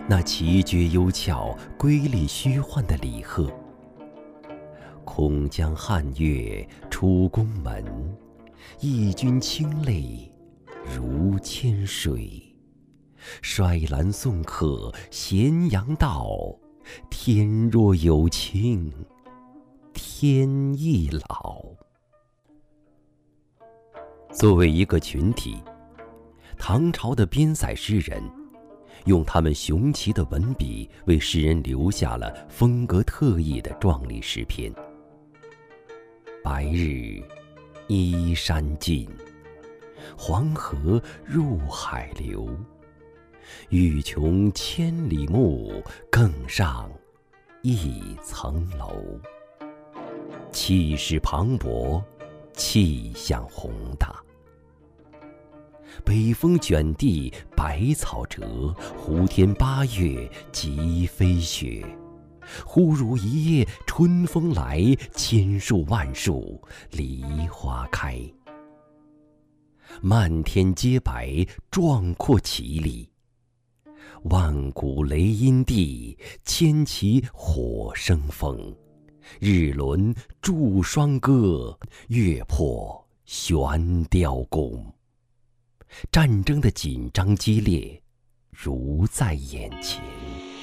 那奇绝幽峭、瑰丽虚幻的李贺。空江汉月出宫门，义军清泪如千水。率蓝送客咸阳道，天若有情天亦老。作为一个群体，唐朝的边塞诗人用他们雄奇的文笔，为世人留下了风格特异的壮丽诗篇。白日依山尽，黄河入海流。欲穷千里目，更上一层楼。气势磅礴，气象宏大。北风卷地百草折，胡天八月即飞雪。忽如一夜春风来，千树万树梨花开。漫天皆白，壮阔绮丽。万古雷音地，千骑火生风。日轮祝双歌，月破悬雕弓。战争的紧张激烈，如在眼前。